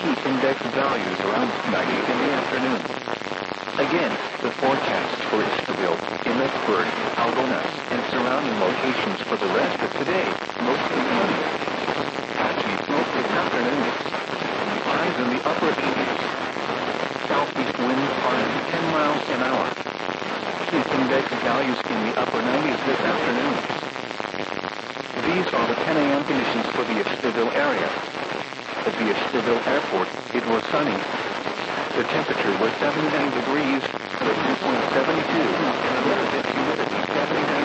heat index values around 90 in the afternoon. Again, the forecast for Istaville, Emmetsburg, Algona, and surrounding locations for the rest of today, mostly sunny. Patchy smoke this afternoon. Highs in the upper 80s. Southeast winds are at 10 miles an hour. Heat index values in the upper 90s this afternoon. These are the 10 a.m. conditions for the Istaville area. At the Istaville airport, it was sunny. The temperature was 79 degrees, the dew point 72, and the relative humidity 79%,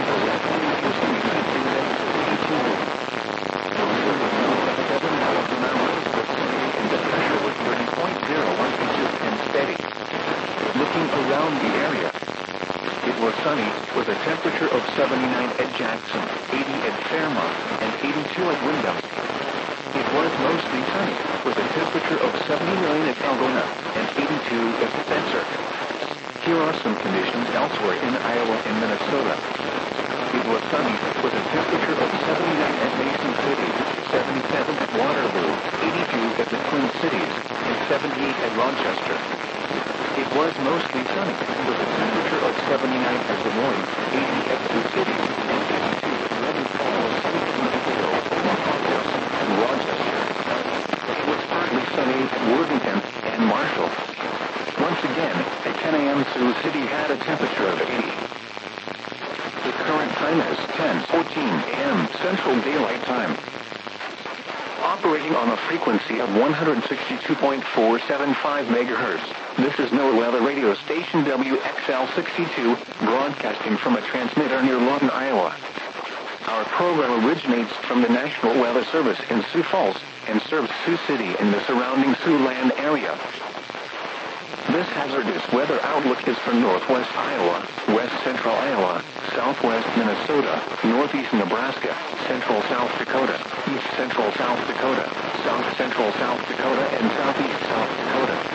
the wind was north at 7 miles an hour, and the pressure was 30.01 inches and steady. Looking around the area, it was sunny, with a temperature of 79 at Jackson, 80 at Fairmont, and 82 at Wyndham. It was mostly sunny, with a temperature of 79 at Algona, and 82 at Spencer. Here are some conditions elsewhere in Iowa and Minnesota. It was sunny, with a temperature of 79 at Mason City, 77 at Waterloo, 82 at the Twin Cities, and 78 at Rochester. It was mostly sunny, with a temperature of 79 at Des Moines, 80 at Sioux City, and 82 at Reading Falls, Omaha, and Rochester. It was partly sunny at Worthington and Marshall. Once again, at 10 a.m. Sioux City had a temperature of 80. The current time is 10:14 a.m. Central Daylight Time. Operating on a frequency of 162.475 megahertz. This is NOAA Weather Radio Station WXL62, broadcasting from a transmitter near Lawton, Iowa. Our program originates from the National Weather Service in Sioux Falls and serves Sioux City and the surrounding Siouxland area. This hazardous weather outlook is for northwest Iowa, west central Iowa, southwest Minnesota, northeast Nebraska, central South Dakota, east central South Dakota, south central South Dakota, and southeast South Dakota.